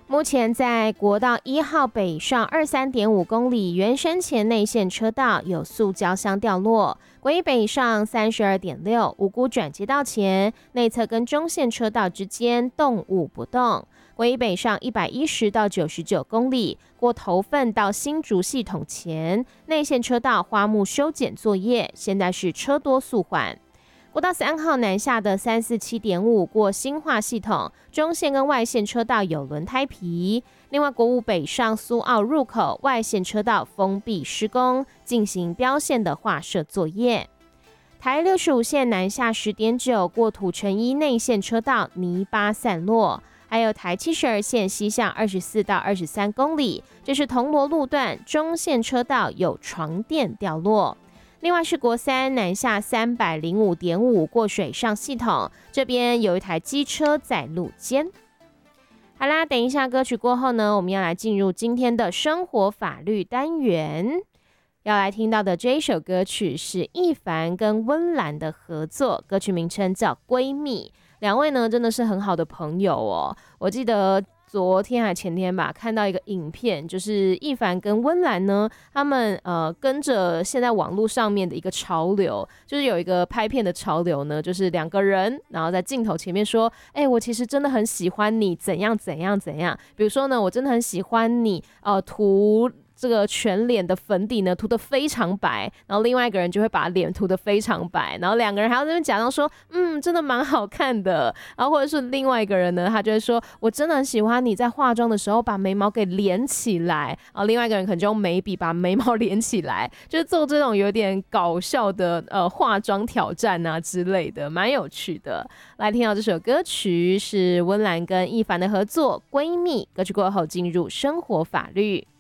目前在国道1号北上23.5公里原生前内线车道有塑胶箱掉落，国一北上32.6五股转接道前内侧跟中线车道之间动物不动。国一北上110到99公里过头份到新竹系统前内线车道花木修剪作业，现在是车多速缓。国道3号南下的347.5过新化系统，中线跟外线车道有轮胎皮。另外，国五北上苏澳入口外线车道封闭施工，进行标线的画设作业。台65线南下10.9过土城一内线车道泥巴散落，还有台72线西向24到23公里，这是铜锣路段中线车道有床垫掉落。另外是国三南下305.5过水上系统，这边有一台机车在路肩。好啦，等一下歌曲过后呢，我们要来进入今天的生活法律单元。要来听到的这一首歌曲是易凡跟温岚的合作，歌曲名称叫《闺蜜》。两位呢真的是很好的朋友哦。我记得昨天还前天吧，看到一个影片，就是易凡跟温岚呢，他们跟着现在网络上面的一个潮流，就是有一个拍片的潮流呢，就是两个人，然后在镜头前面说，我其实真的很喜欢你，怎样怎样怎样。比如说呢，我真的很喜欢你，涂这个全脸的粉底呢涂得非常白，然后另外一个人就会把脸涂得非常白，然后两个人还要在那边假装说真的蛮好看的，然后或者是另外一个人呢，他就会说我真的很喜欢你在化妆的时候把眉毛给连起来，然后另外一个人可能就用眉笔把眉毛连起来，就是做这种有点搞笑的化妆挑战啊之类的，蛮有趣的。来听到这首歌曲是温岚跟易凡的合作《闺蜜》，歌曲过后进入生活法律。